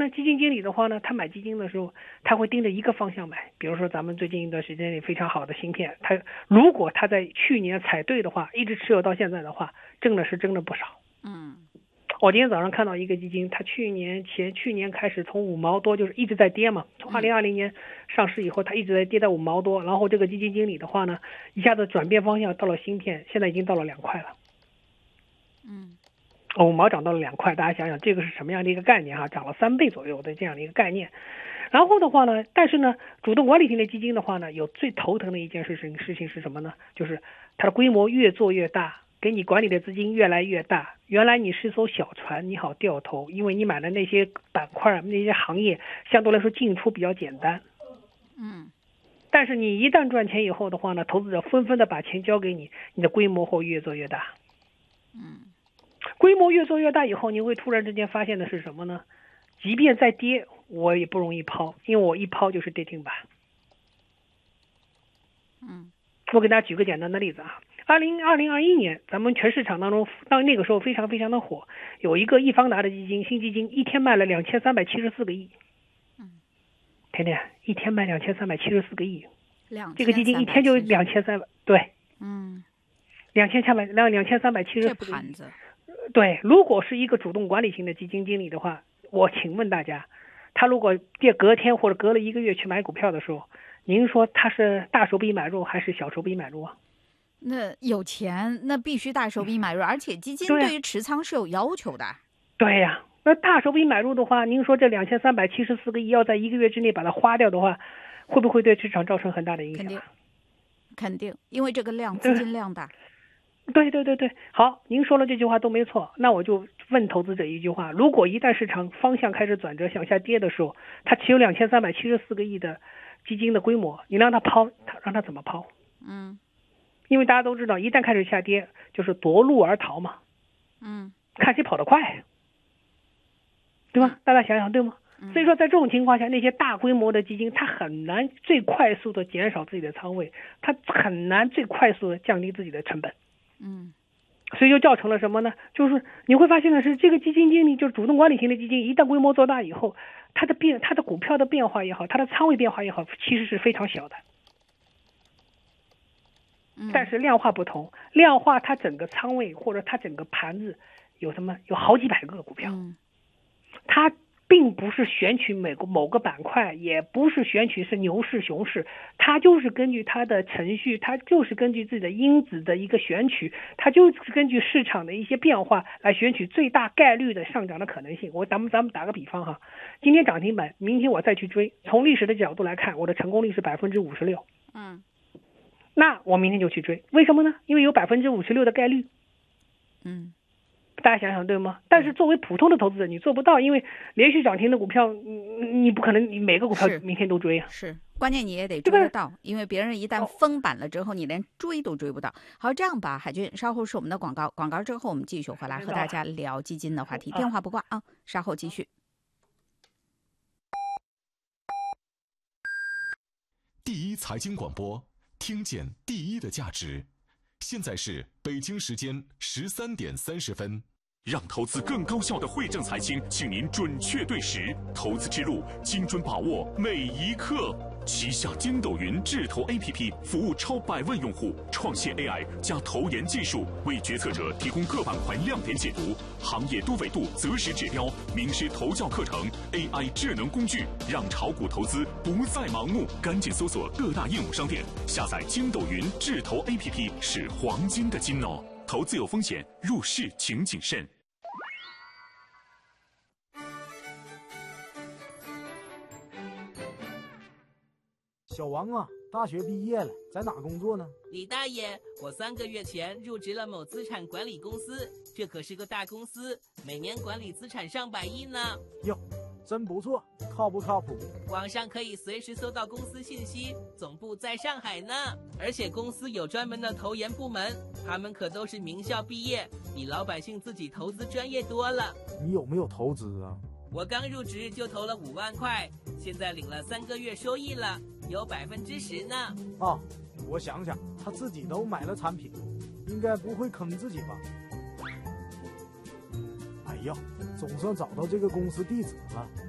呢，基金经理的话呢，他买基金的时候，他会盯着一个方向买。比如说咱们最近一段时间里非常好的芯片，如果他在去年踩对的话，一直持有到现在的话，挣了不少。我今天早上看到一个基金，它去年开始从5毛多，就是一直在跌嘛。从2020年上市以后，它一直在跌到5毛多，然后这个基金经理的话呢，一下子转变方向到了芯片，现在已经到了2块了。5毛涨到了2块，大家想想这个是什么样的一个概念哈？涨了3倍左右的这样的一个概念。然后的话呢，但是呢，主动管理型的基金的话呢，有最头疼的一件事情是什么呢？就是它的规模越做越大。给你管理的资金越来越大，原来你是艘小船，你好掉头，因为你买的那些板块、那些行业相对来说进出比较简单。但是你一旦赚钱以后的话呢，投资者纷纷的把钱交给你，你的规模会越做越大。规模越做越大以后，你会突然之间发现的是什么呢？即便再跌，我也不容易抛，因为我一抛就是跌停板。我给大家举个简单的例子啊。2021年，咱们全市场当中，那个时候非常非常的火，有一个易方达的基金，新基金一天卖了2374个亿。甜甜，一天卖2374个亿，这个基金一天就2300，对，2374个亿。 这盘子， 对，如果是一个主动管理型的基金经理的话，我请问大家，他如果隔天或者隔了1个月去买股票的时候，您说他是大手笔买入还是小手笔买入啊？ 那有钱，那必须大手笔买入，而且基金对于持仓是有要求的。 对呀，那大手笔买入的话，您说这2374个亿要在1个月之内把它花掉的话，会不会对市场造成很大的影响？ 肯定，因为这个资金量大。 对，好，您说了这句话都没错。那我就问投资者一句话：如果一旦市场方向开始转折向下跌的时候，他持有2374个亿的基金的规模，你让他抛，让他怎么抛？因为大家都知道，一旦开始下跌，就是夺路而逃嘛。看谁跑得快，对吧？大家想想对吗？所以说，在这种情况下，那些大规模的基金，它很难最快速的减少自己的仓位，它很难最快速的降低自己的成本。所以就造成了什么呢？就是你会发现的是，这个基金经理就是主动管理型的基金，一旦规模做大以后，它的股票的变化也好，它的仓位变化也好，其实是非常小的。但是量化不同，量化它整个仓位或者它整个盘子有好几百个股票，它并不是选取某个板块，也不是选取是牛市熊市，它就是根据它的程序，它就是根据自己的因子的一个选取，它就是根据市场的一些变化来选取最大概率的上涨的可能性。咱们打个比方哈，今天涨停板，明天我再去追，从历史的角度来看，我的成功率是56%。那我明天就去追，为什么呢？因为有56%的概率。大家想想对吗？但是作为普通的投资者，你做不到，因为连续涨停的股票，你不可能你每个股票明天都追啊。 是，关键你也得追得到，因为别人一旦封板了之后，你连追都追不到。好，这样吧，海军，稍后是我们的广告，广告之后我们继续回来和大家聊基金的话题。电话不挂啊，稍后继续。 第一财经广播，听见第一的价值。现在是北京时间13点30分。让投资更高效的汇正财经，请您准确对时，投资之路精准把握每一刻。旗下筋斗云智投 APP 服务超100万用户，创新 AI 加投研技术，为决策者提供各板块亮点解读、行业多维度择时指标、名师投教课程、AI 智能工具，让炒股投资不再盲目。赶紧搜索各大应用商店，下载筋斗云智投 APP， 是黄金的金哦。投资有风险，入市请谨慎。 小王啊，大学毕业了，在哪工作呢？ 李大爷，我3个月前入职了某资产管理公司，这可是个大公司，每年管理资产上百亿呢。 哟，真不错，靠不靠谱？ 网上可以随时搜到公司信息，总部在上海呢。而且公司有专门的投研部门，他们可都是名校毕业，比老百姓自己投资专业多了。 你有没有投资啊？ 我刚入职就投了5万块，现在领了3个月收益了，有10%呢。 啊，我想想，他自己都买了产品，应该不会坑自己吧？哎呀，总算找到这个公司地址了。